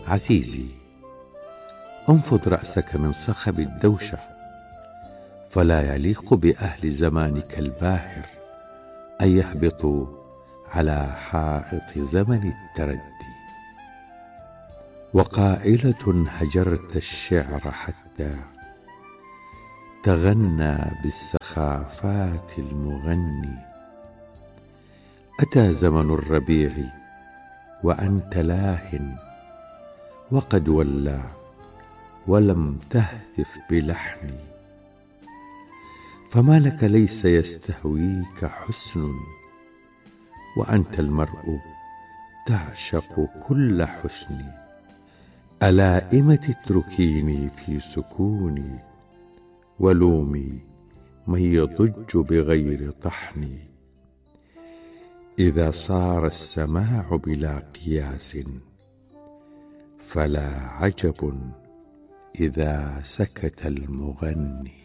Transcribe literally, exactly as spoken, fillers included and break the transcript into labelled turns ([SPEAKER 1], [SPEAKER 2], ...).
[SPEAKER 1] عزيزي، انفض رأسك من صخب الدوشة، فلا يليق بأهل زمانك الباهر أن يهبطوا على حائط زمن التردي. وقائلة هجرت الشعر حتى تغنى بالسخافات المغني، أتى زمن الربيع وأنت لاه، وقد ولى ولم تهتف بلحني. فما لك ليس يستهويك حسن، وأنت المرء تعشق كل حسن. ألائمة اتركيني في سكوني، ولومي من يضج بغير طحن. إذا صار السماع بلا قياس، فلا عجب إذا سكت المغني.